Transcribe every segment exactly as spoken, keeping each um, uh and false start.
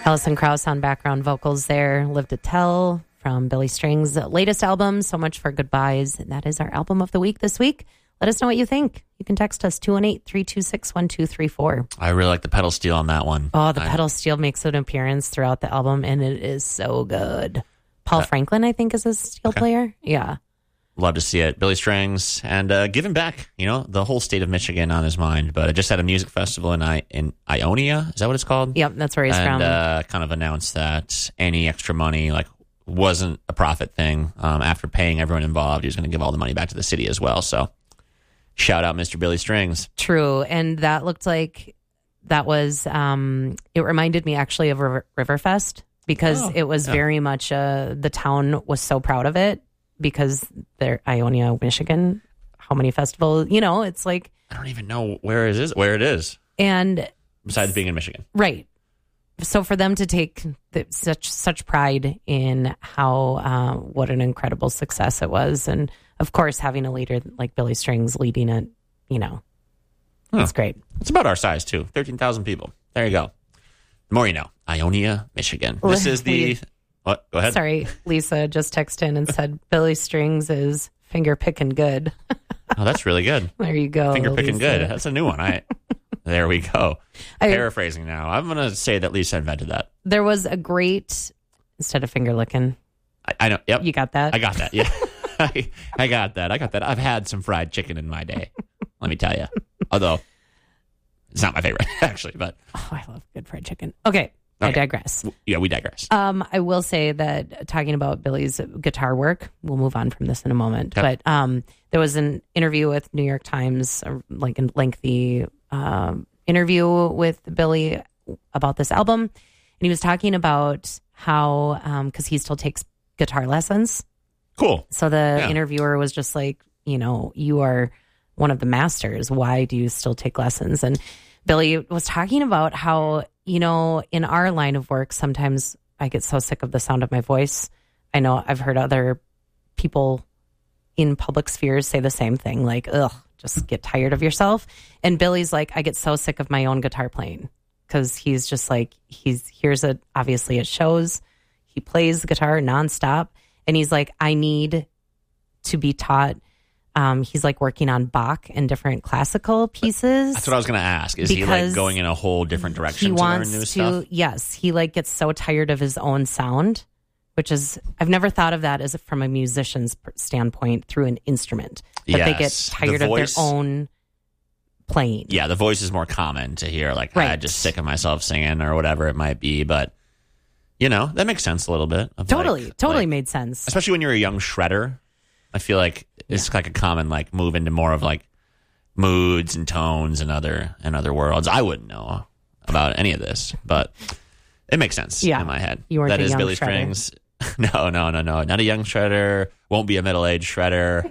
Alison Krauss on background vocals there. Live to Tell from Billy Strings' latest album, So Much for Goodbyes. That is our album of the week this week. Let us know what you think. You can text us two one eight, three two six, one two three four. I really like the pedal steel on that one. Oh, the I, pedal steel makes an appearance throughout the album, and it is so good. Paul uh, Franklin, I think, is a steel okay. player. Yeah. Love to see it. Billy Strings, and uh, giving back, you know, the whole state of Michigan on his mind. But I just had a music festival in I- in Ionia. Is that what it's called? Yep, that's where he's and, from. And uh, kind of announced that any extra money, like, wasn't a profit thing. Um, after paying everyone involved, he was going to give all the money back to the city as well. So shout out Mister Billy Strings. True. And that looked like that was, um, it reminded me actually of River, Riverfest because oh, it was yeah. very much, uh, the town was so proud of it because they're Ionia, Michigan. How many festivals, you know, it's like. I don't even know where it is, where it is. And besides being in Michigan. Right. So for them to take the, such such pride in how uh, what an incredible success it was, and of course having a leader like Billy Strings leading it, you know, huh. it's great. It's about our size too, thirteen thousand people. There you go. The more you know. Ionia, Michigan. This is the what? Go ahead. Sorry, Lisa just texted in and said Billy Strings is finger picking good. Oh, that's really good. There you go. Finger picking Lisa. good. That's a new one. I. There we go. I, Paraphrasing now. I'm going to say that Lisa invented that. There was a great, instead of finger licking. I, I know. Yep. You got that? I got that. Yeah. I, I got that. I got that. I've had some fried chicken in my day. Let me tell you. Although, it's not my favorite, actually. But oh, I love good fried chicken. Okay. okay. I digress. Yeah, we digress. Um, I will say that talking about Billy's guitar work, we'll move on from this in a moment. Yep. But um, there was an interview with New York Times, like a lengthy Um, interview with Billy about this album, and he was talking about how because um, he still takes guitar lessons. Cool. So the yeah. interviewer was just like, you know, you are one of the masters. Why do you still take lessons? And Billy was talking about how, you know, in our line of work, sometimes I get so sick of the sound of my voice. I know I've heard other people in public spheres say the same thing, like, ugh, just get tired of yourself. And Billy's like, I get so sick of my own guitar playing because he's just like, he's here's it. Obviously it shows he plays the guitar nonstop. And he's like, I need to be taught. Um, he's like working on Bach and different classical pieces. That's what I was going to ask. Is he like going in a whole different direction he to wants learn new to, stuff? Yes. He like gets so tired of his own sound, which is, I've never thought of that as from a musician's standpoint through an instrument. That yes. they get tired the of voice, their own playing. Yeah, the voice is more common to hear, like, right. I'm just sick of myself singing or whatever it might be. But, you know, that makes sense a little bit. Of totally, like, totally like, made sense. Especially when you're a young shredder. I feel like it's yeah. like a common, like, move into more of, like, moods and tones and other and other worlds. I wouldn't know about any of this, but it makes sense yeah. in my head. You weren't that a is young Billy shredder. Strings. No, no, no, no. Not a young shredder. Won't be a middle-aged shredder.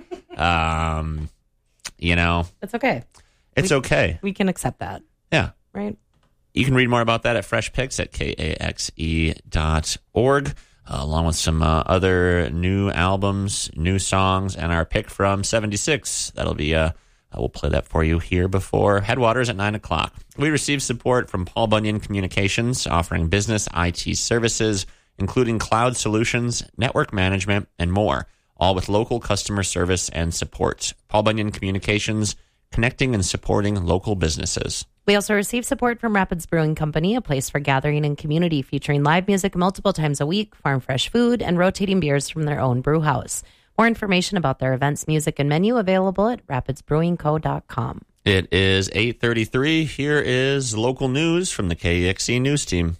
Um, you know. It's okay. It's we, okay. We can accept that. Yeah. Right? You can read more about that at Fresh Picks at K A X E dot org, uh, along with some uh, other new albums, new songs, and our pick from seventy-six. That'll be, uh, we'll play that for you here before Headwaters at nine o'clock. We received support from Paul Bunyan Communications, offering business I T services, including cloud solutions, network management, and more, all with local customer service and support. Paul Bunyan Communications, connecting and supporting local businesses. We also receive support from Rapids Brewing Company, a place for gathering and community featuring live music multiple times a week, farm fresh food, and rotating beers from their own brew house. More information about their events, music, and menu available at rapids brewing co dot com. It is eight thirty-three. Here is local news from the K E X E News Team.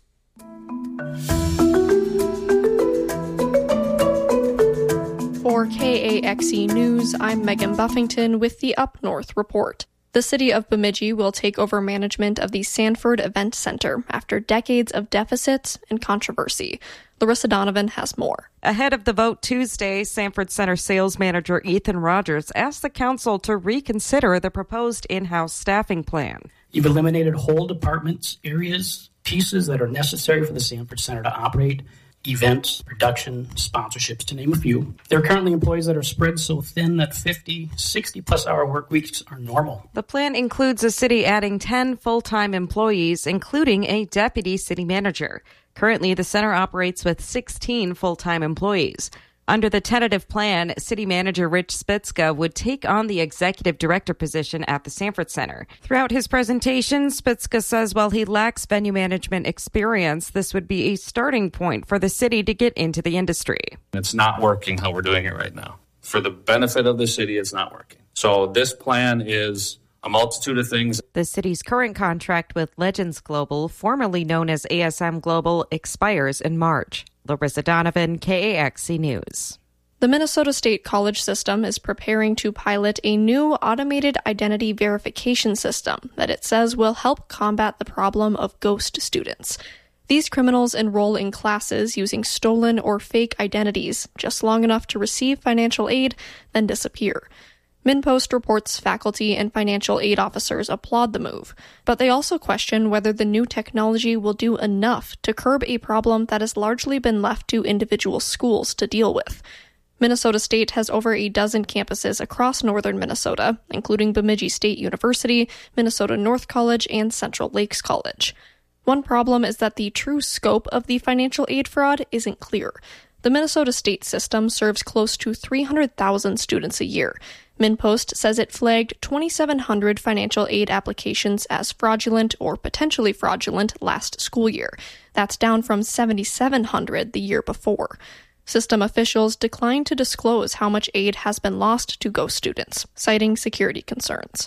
For K A X E News, I'm Megan Buffington with the Up North Report. The city of Bemidji will take over management of the Sanford Event Center after decades of deficits and controversy. Larissa Donovan has more. Ahead of the vote Tuesday, Sanford Center sales manager Ethan Rogers asked the council to reconsider the proposed in-house staffing plan. You've eliminated whole departments, areas, pieces that are necessary for the Sanford Center to operate. events, production, sponsorships, to name a few. There are currently employees that are spread so thin that fifty, sixty plus hour work weeks are normal. The plan includes the city adding ten full-time employees, including a deputy city manager. Currently, the center operates with sixteen full-time employees. Under the tentative plan, City Manager Rich Spitzka would take on the executive director position at the Sanford Center. Throughout his presentation, Spitzka says while he lacks venue management experience, this would be a starting point for the city to get into the industry. It's not working how we're doing it right now. For the benefit of the city, it's not working. So this plan is a multitude of things. The city's current contract with Legends Global, formerly known as A S M Global, expires in March. Larissa Donovan, K A X C News. The Minnesota State College System is preparing to pilot a new automated identity verification system that it says will help combat the problem of ghost students. These criminals enroll in classes using stolen or fake identities just long enough to receive financial aid, then disappear. MinnPost reports faculty and financial aid officers applaud the move, but they also question whether the new technology will do enough to curb a problem that has largely been left to individual schools to deal with. Minnesota State has over a dozen campuses across northern Minnesota, including Bemidji State University, Minnesota North College, and Central Lakes College. One problem is that the true scope of the financial aid fraud isn't clear. The Minnesota State system serves close to three hundred thousand students a year. MinnPost says it flagged twenty-seven hundred financial aid applications as fraudulent or potentially fraudulent last school year. That's down from seventy-seven hundred the year before. System officials declined to disclose how much aid has been lost to ghost students, citing security concerns.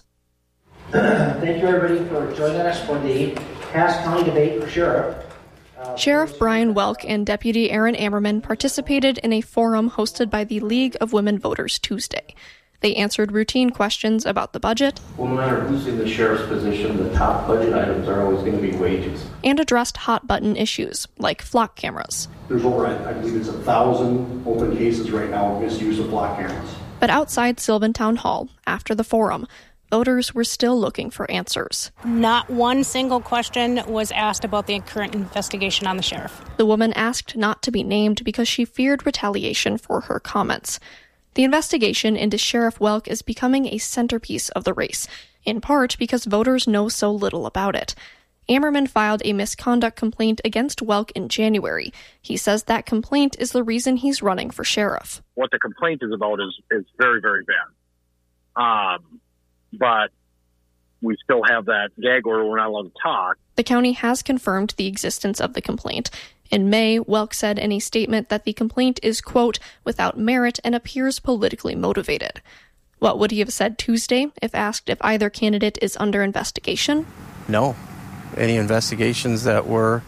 Thank you, everybody, for joining us for the Cass County debate for sheriff. Uh, Sheriff Brian Welk and Deputy Aaron Ammerman participated in a forum hosted by the League of Women Voters Tuesday. They answered routine questions about the budget. Well, no matter who's in the sheriff's position, the top budget items are always going to be wages. And addressed hot-button issues, like flock cameras. There's over, I believe it's a thousand open cases right now of misuse of flock cameras. But outside Sylvan Town Hall, after the forum, voters were still looking for answers. Not one single question was asked about the current investigation on the sheriff. The woman asked not to be named because she feared retaliation for her comments. The investigation into Sheriff Welk is becoming a centerpiece of the race, in part because voters know so little about it. Ammerman filed a misconduct complaint against Welk in January. He says that complaint is the reason he's running for sheriff. What the complaint is about is, is very, very bad. Um, but we still have that gag order. We're not allowed to talk. The county has confirmed the existence of the complaint. In May, Welk said in a statement that the complaint is, quote, without merit and appears politically motivated. What would he have said Tuesday if asked if either candidate is under investigation? No. Any investigations that were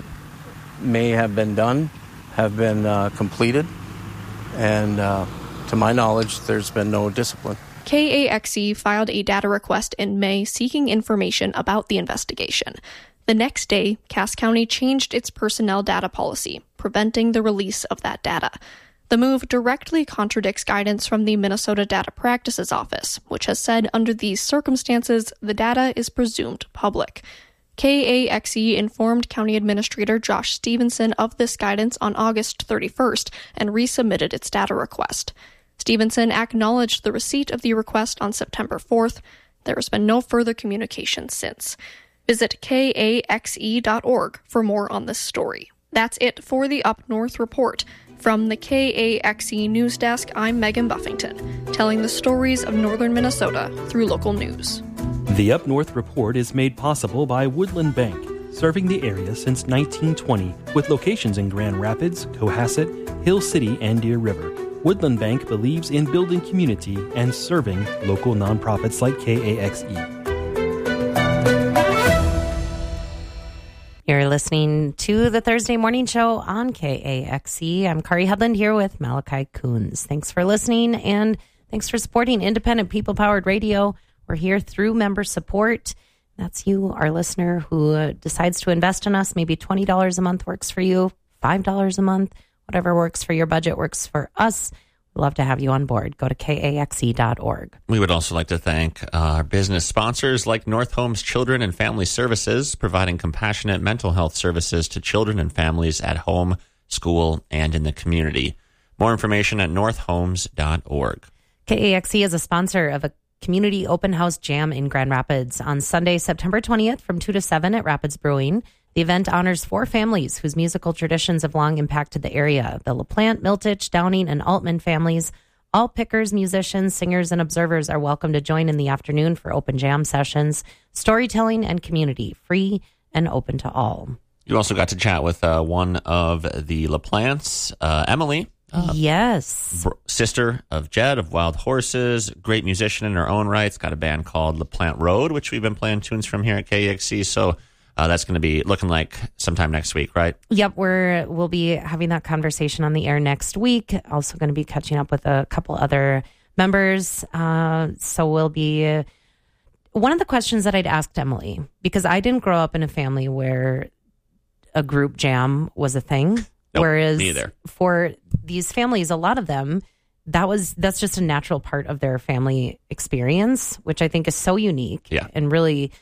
may have been done have been uh, completed, and uh, to my knowledge, there's been no discipline. K A X E filed a data request in May seeking information about the investigation. The next day, Cass County changed its personnel data policy, preventing the release of that data. The move directly contradicts guidance from the Minnesota Data Practices Office, which has said under these circumstances, the data is presumed public. K A X E informed County Administrator Josh Stevenson of this guidance on August thirty-first and resubmitted its data request. Stevenson acknowledged the receipt of the request on September fourth. There has been no further communication since. Visit K A X E dot org for more on this story. That's it for the Up North Report. From the K A X E News Desk, I'm Megan Buffington, telling the stories of northern Minnesota through local news. The Up North Report is made possible by Woodland Bank, serving the area since nineteen twenty, with locations in Grand Rapids, Cohasset, Hill City, and Deer River. Woodland Bank believes in building community and serving local nonprofits like K A X E. You're listening to the Thursday Morning Show on K A X E. I'm Kari Hedlund here with Malachi Coons. Thanks for listening, and thanks for supporting independent, people-powered radio. We're here through member support. That's you, our listener, who decides to invest in us. Maybe twenty dollars a month works for you, five dollars a month. Whatever works for your budget works for us. We'd love to have you on board. Go to K A X E dot org. We would also like to thank our business sponsors like North Homes Children and Family Services, providing compassionate mental health services to children and families at home school, and in the community. More information at north homes dot org. K A X E is a sponsor of a community open house jam in Grand Rapids on Sunday, September twentieth from two to seven at Rapids Brewing. The event honors four families whose musical traditions have long impacted the area. The LaPlante, Miltich, Downing, and Altman families. All pickers, musicians, singers, and observers are welcome to join in the afternoon for open jam sessions, storytelling, and community, free and open to all. You also got to chat with uh, one of the LaPlantes, uh, Emily. Uh, yes. Br- sister of Jed of Wild Horses, great musician in her own right. Got a band called LaPlante Road, which we've been playing tunes from here at K A X E. So uh, that's going to be looking like sometime next week, right? Yep, we're we'll be having that conversation on the air next week. Also going to be catching up with a couple other members. Uh, so we'll be uh, one of the questions that I'd asked Emily, because I didn't grow up in a family where a group jam was a thing. Nope, Whereas me either. For these families, a lot of them, that was that's just a natural part of their family experience, which I think is so unique yeah. and really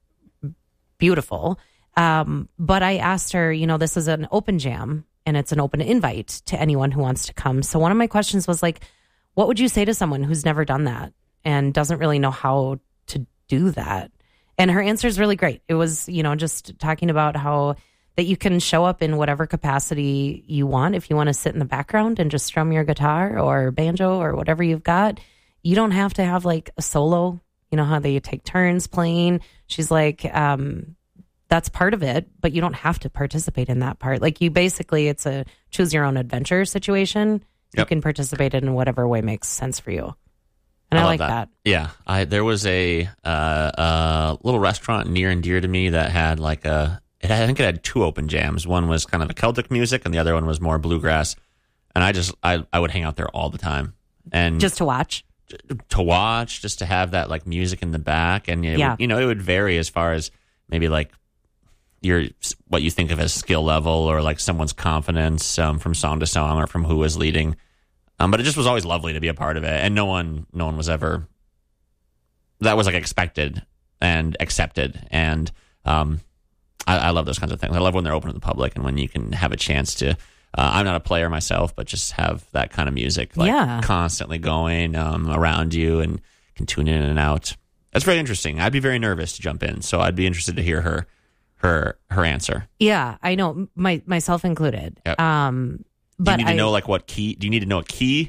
beautiful. Um, but I asked her, you know, this is an open jam and it's an open invite to anyone who wants to come. So one of my questions was like, what would you say to someone who's never done that and doesn't really know how to do that? And her answer is really great. It was, you know, just talking about how that you can show up in whatever capacity you want. If you want to sit in the background and just strum your guitar or banjo or whatever you've got, you don't have to have like a solo. You know how they take turns playing. She's like, um, that's part of it, but you don't have to participate in that part. Like you basically, it's a choose your own adventure situation. Yep. You can participate in whatever way makes sense for you. And I, I like that. that. Yeah. I, there was a, uh, uh, little restaurant near and dear to me that had like a, It, I think it had two open jams. One was kind of a Celtic music, and the other one was more bluegrass. And I just, I, I would hang out there all the time, and just to watch, to watch, just to have that like music in the back, and it yeah, would, you know, it would vary as far as maybe like your what you think of as skill level or like someone's confidence um, from song to song or from who was leading. Um, but it just was always lovely to be a part of it, and no one, no one was ever that was like expected and accepted, and um. I, I love those kinds of things. I love when they're open to the public and when you can have a chance to. Uh, I'm not a player myself, but just have that kind of music like yeah. constantly going um, around you and can tune in and out. That's very interesting. I'd be very nervous to jump in, so I'd be interested to hear her her her answer. Yeah, I know, my myself included. Yep. Um, but do you need to I, know like what key? Do you need to know a key?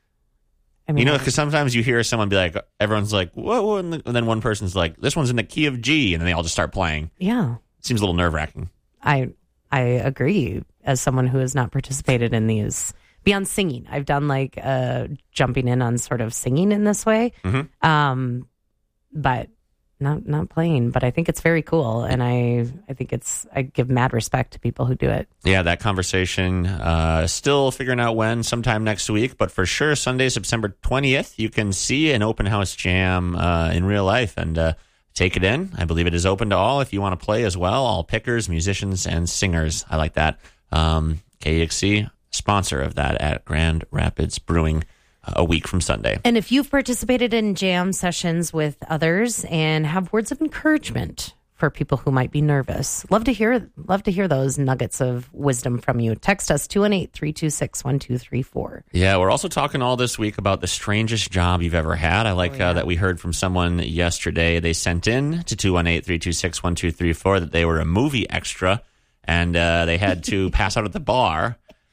I mean, you know, because sometimes you hear someone be like, everyone's like, whoa, and then one person's like, this one's in the key of G, and then they all just start playing. Yeah. Seems a little nerve-wracking. I I agree. As someone who has not participated in these beyond singing, I've done like uh, jumping in on sort of singing in this way, mm-hmm. um, but not not playing. But I think it's very cool, and I I think it's I give mad respect to people who do it. Yeah, that conversation uh, still figuring out when, sometime next week, but for sure Sunday, September twentieth, you can see an open house jam uh, in real life and. Uh, Take it in. I believe it is open to all if you want to play as well. All pickers, musicians, and singers. I like that. Um, K A X E, sponsor of that at Grand Rapids Brewing uh, a week from Sunday. And if you've participated in jam sessions with others and have words of encouragement for people who might be nervous, love to hear love to hear those nuggets of wisdom from you. Text us two one eight, three two six, one two three four. Yeah, we're also talking all this week about the strangest job you've ever had. I like oh, yeah. uh, that we heard from someone yesterday. They sent in to two one eight, three two six, one two three four that they were a movie extra and uh, they had to pass out at the bar.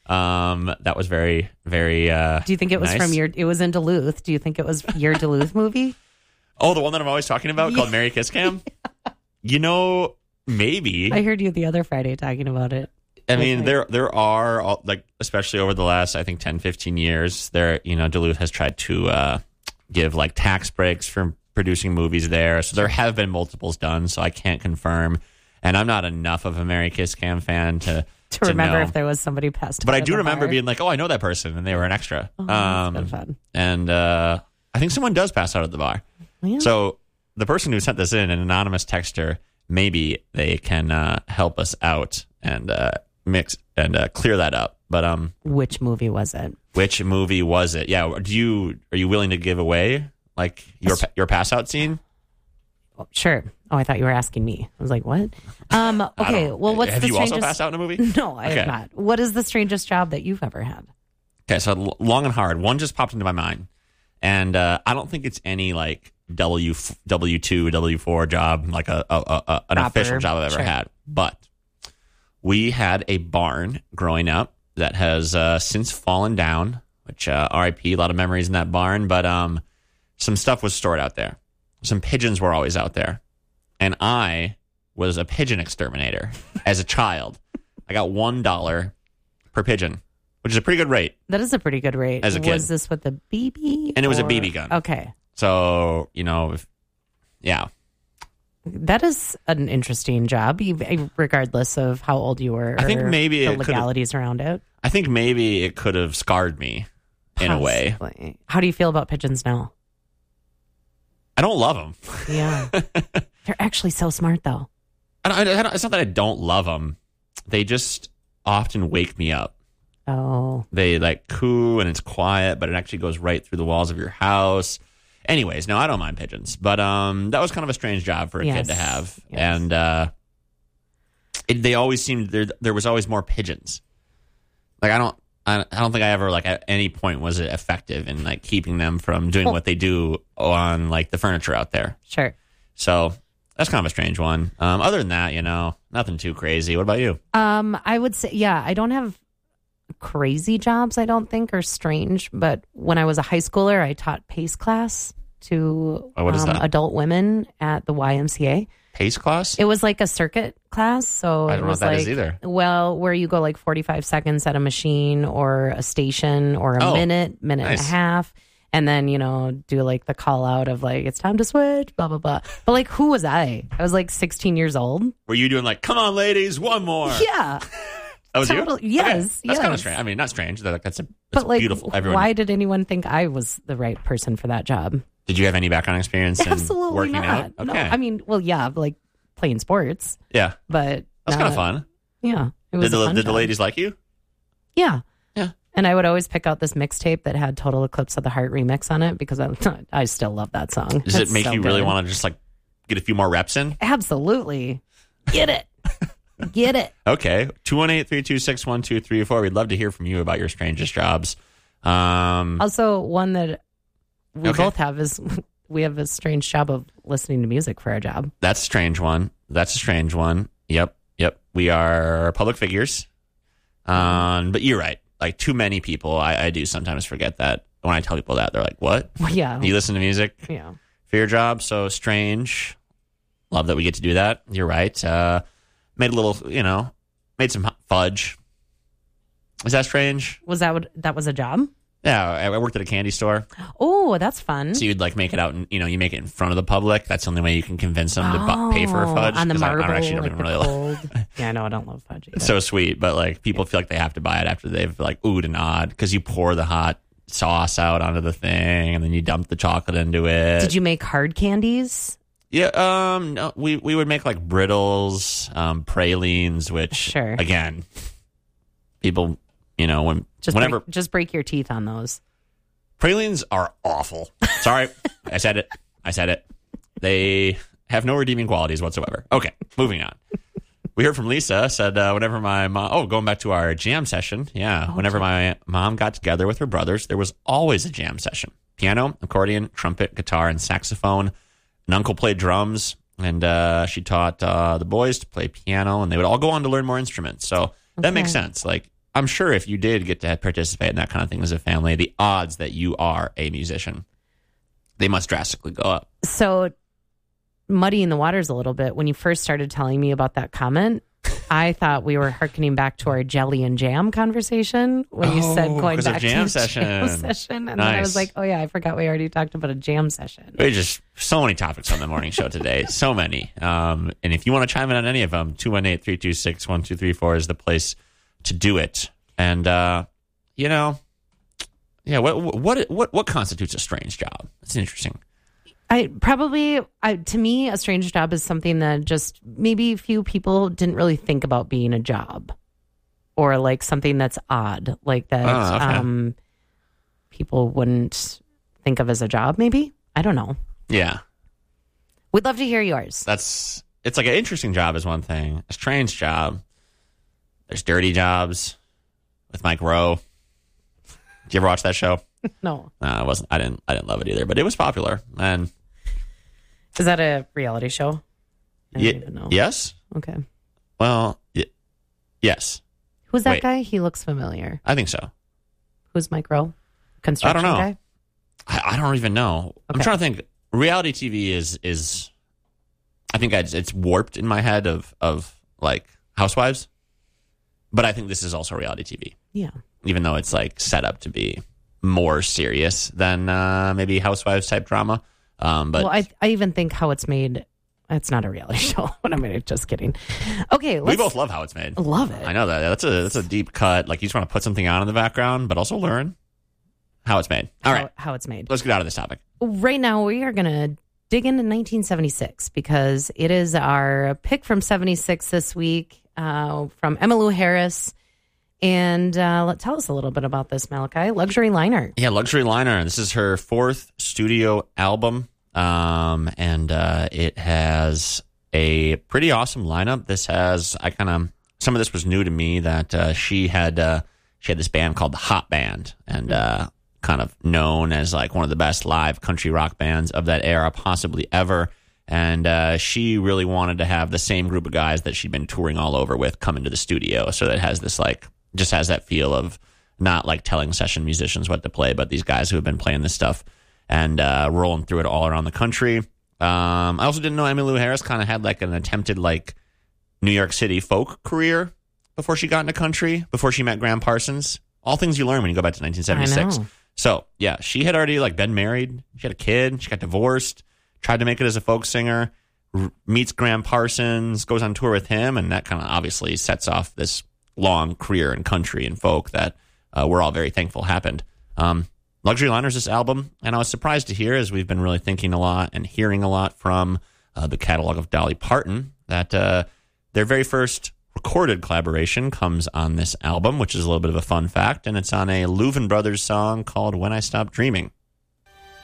Um, that was very, very uh, Do you think it was nice. from your, it was in Duluth. Do you think it was your Duluth movie? Oh, the one that I'm always talking about yeah. called Mary Kiss Cam? Yeah. You know, maybe. I heard you the other Friday talking about it. I mean, okay. there there are, like, especially over the last, I think, ten, fifteen years, there, you know, Duluth has tried to uh, give, like, tax breaks for producing movies there. So there have been multiples done, so I can't confirm. And I'm not enough of a Mary Kiss Cam fan to to, to remember know. if there was somebody passed. But I do remember bar. being like, oh, I know that person, and they were an extra. Oh, um, that's been fun. And uh, I think someone does pass out at the bar. Yeah. So the person who sent this in, an anonymous texter, maybe they can uh, help us out and uh, mix and uh, clear that up. But um, which movie was it? Which movie was it? Yeah. Do you are you willing to give away like your your pass out scene? Oh, sure. Oh, I thought you were asking me. I was like, what? Um, okay. Well, what's have the you strangest... also passed out in a movie? No, I okay. have not. What is the strangest job that you've ever had? Okay, so long and hard. One just popped into my mind, and uh, I don't think it's any like W W two W four job, like a, a, a an Proper. official job I've ever Sure. had. But we had a barn growing up that has uh, since fallen down. Which uh, R I P, a lot of memories in that barn, but um, some stuff was stored out there. Some pigeons were always out there. And I was a pigeon exterminator as a child. I got one dollar per pigeon, which is a pretty good rate. That is a pretty good rate. As a kid. Was this with a B B? And it was a or- B B gun. Okay. So, you know, if, yeah. That is an interesting job, ev- regardless of how old you were. I think or maybe the it could've- legalities around it. I think maybe it could have scarred me in a way. Possibly. How do you feel about pigeons now? I don't love them. Yeah. They're actually so smart, though. I don't, I don't, it's not that I don't love them. They just often wake me up. Oh. They like coo and it's quiet, but it actually goes right through the walls of your house. Anyways, no, I don't mind pigeons, but um, that was kind of a strange job for a Yes. kid to have, Yes. and uh, it, they always seemed there. There was always more pigeons. Like I don't, I I don't think I ever like at any point was it effective in like keeping them from doing what they do on like the furniture out there. Sure. So that's kind of a strange one. Um, other than that, you know, nothing too crazy. What about you? Um, I would say, yeah, I don't have crazy jobs, I don't think, are strange. But when I was a high schooler, I taught PACE class to Oh, what is um, that? adult women at the Y M C A. PACE class? It was like a circuit class. So I it don't know was what that like, is either. Well, where you go like forty-five seconds at a machine or a station or a Oh, minute, minute and nice. a half. And then, you know, do like the call out of like, it's time to switch, blah, blah, blah. But like, who was I? I was like sixteen years old. Were you doing like, come on, ladies, one more? Yeah. That was Totally- you? yes, Okay. That's yes. kind of strange. I mean, not strange. That- That's, a, that's But like, beautiful. Everyone. why did anyone think I was the right person for that job? Did you have any background experience in Absolutely working not. out? Okay. No, I mean, well, yeah, like playing sports, yeah. but That's not- kind of fun. Yeah, it was Did, a the, fun did the job. ladies like you? Yeah, yeah. And I would always pick out this mixtape that had "Total Eclipse of the Heart" remix on it because I, I still love that song. Does it It's make so you really good. want to just like get a few more reps in? Absolutely, get it, get it. Okay. two one eight, three two six, one two three four. We'd love to hear from you about your strangest jobs. Um, Also, one that we Okay. both have is we have a strange job of listening to music for our job. That's a strange one. That's a strange one. Yep. Yep. We are public figures. Um, but you're right. Like too many people, I, I do sometimes forget that. When I tell people that, they're like, what? Well, yeah. You listen to music Yeah. for your job? So strange. Love that we get to do that. You're right. Uh, made a little, you know, made some fudge. Is that strange? Was that what that was a job? Yeah. I I worked at a candy store. Oh, that's fun. So you'd like make it out, and you know, you make it in front of the public. That's the only way you can convince them to bu- pay for a Oh, fudge. on the 'cause I- marble, I, actually don't like even the really. cold. Yeah, I know. I don't love fudge either. It's so sweet, but like people feel like they have to buy it after they've like oohed and awed because you pour the hot sauce out onto the thing and then you dump the chocolate into it. Did you make hard candies? Yeah, um, no, we we would make like brittles, um, pralines, which Sure. again, people, you know, when Just whenever break, just break your teeth on those. pralines are awful. Sorry, I said it. I said it. They have no redeeming qualities whatsoever. Okay, moving on. We heard from Lisa, said uh, whenever my mom, oh, going back to our jam session. Yeah, whenever my mom got together with her brothers, there was always a jam session. Piano, accordion, trumpet, guitar, and saxophone. An uncle played drums, and uh, she taught uh, the boys to play piano, and they would all go on to learn more instruments. So that Okay. makes sense. Like, I'm sure if you did get to participate in that kind of thing as a family, the odds that you are a musician, they must drastically go up. So, muddying the waters a little bit, when you first started telling me about that comment, I thought we were hearkening back to our jelly and jam conversation when you said Oh, going 'cause of back jam to the session. jam session. And then I was Nice. like, oh, yeah, I forgot we already talked about a jam session. We just so many topics on the morning show today. So many. Um, and if you want to chime in on any of them, two one eight, three two six, one two three four is the place to do it. And, uh, you know, yeah, what, what, what, what constitutes a strange job? That's interesting. I probably, I, to me, a strange job is something that just maybe few people didn't really think about being a job, or like something that's odd, like that Ah, okay. um, people wouldn't think of as a job. Maybe, I don't know. Yeah. We'd love to hear yours. That's it's like an interesting job is one thing. A strange job. There's dirty jobs with Mike Rowe. Did you ever watch that show? No. No, I wasn't. I didn't. I didn't love it either, but it was popular. And is that a reality show? I y- don't even know. Yes. Okay. Well, y- yes. Who's that Wait. guy? He looks familiar. I think so. Who's Mike Rowe? Construction I don't know. guy? I, I don't even know. Okay. I'm trying to think. Reality T V is is. I think it's, it's warped in my head of of like Housewives, but I think this is also reality T V. Yeah. Even though it's like set up to be more serious than uh, maybe Housewives type drama. Um, but well, I I even think How It's Made. It's not a reality show. What am I just kidding? Okay, let's, we both love How It's Made. Love it. I know that. That's a that's a deep cut. Like you just want to put something on in the background, but also learn how it's made. All how, right, how it's made. Let's get out of this topic. Right now, we are going to dig into nineteen seventy-six because it is our pick from seventy-six this week uh, from Emmylou Harris. And uh, let tell us a little bit about this, Malachi. Luxury Liner. Yeah, Luxury Liner. This is her fourth studio album, um, and uh, it has a pretty awesome lineup. This has I kind of some of this was new to me that uh, she had uh, she had this band called the Hot Band, and uh, kind of known as like one of the best live country rock bands of that era, possibly ever. And uh, she really wanted to have the same group of guys that she'd been touring all over with come into the studio, so that it has this like. Just has that feel of not like telling session musicians what to play, but these guys who have been playing this stuff and uh, rolling through it all around the country. Um, I also didn't know Emmylou Harris kind of had like an attempted like New York City folk career before she got into country, before she met Graham Parsons. All things you learn when you go back to nineteen seventy-six. I know. So yeah, she had already like been married. She had a kid. She got divorced. Tried to make it as a folk singer. R- meets Graham Parsons. Goes on tour with him, and that kind of obviously sets off this long career in country and folk that uh, we're all very thankful happened. Um, Luxury Liner's this album, and I was surprised to hear, as we've been really thinking a lot and hearing a lot from uh, the catalog of Dolly Parton, that uh, their very first recorded collaboration comes on this album, which is a little bit of a fun fact, and it's on a Louvin Brothers song called When I Stop Dreaming.